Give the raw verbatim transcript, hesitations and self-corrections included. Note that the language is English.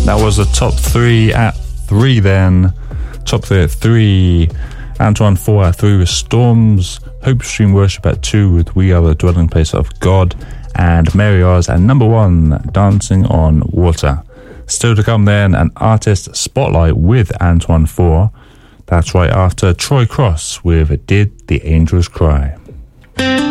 That was the top three at three then. Top three at three. Antoine four at three with Storms. Hope Stream Worship at two with We Are the Dwelling Place of God. And Mary Oz at number one, Dancing on Water. Still to come then, an artist spotlight with Antoine four. That's right after Troy Cross with Did the Angels Cry.